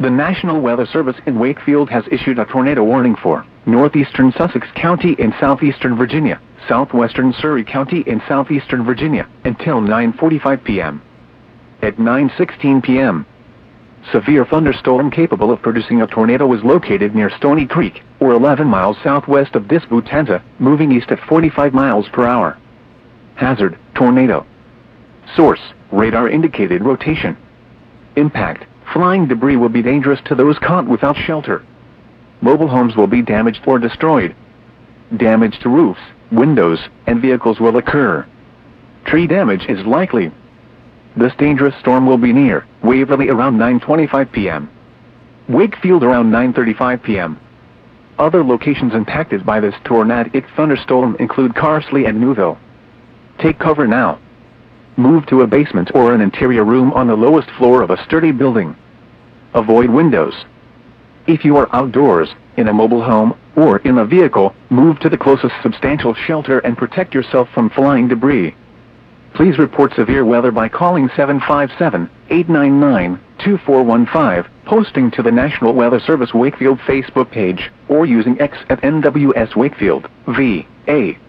The National Weather Service in Wakefield has issued a tornado warning for northeastern Sussex County in southeastern Virginia, southwestern Surrey County in southeastern Virginia, until 9:45 p.m. At 9:16 p.m., severe thunderstorm capable of producing a tornado was located near Stony Creek, or 11 miles southwest of Disputanta, moving east at 45 miles per hour. Hazard, tornado. Source, radar indicated rotation. Impact, flying debris will be dangerous to those caught without shelter. Mobile homes will be damaged or destroyed. Damage to roofs, windows, and vehicles will occur. Tree damage is likely. This dangerous storm will be near Waverly around 9:25 p.m. Wakefield around 9:35 p.m. Other locations impacted by this tornadic thunderstorm include Carsley and Newville. Take cover now. Move to a basement or an interior room on the lowest floor of a sturdy building. Avoid windows. If you are outdoors, in a mobile home, or in a vehicle, move to the closest substantial shelter and protect yourself from flying debris. Please report severe weather by calling 757-899-2415, posting to the National Weather Service Wakefield Facebook page, or using X at NWS Wakefield, VA.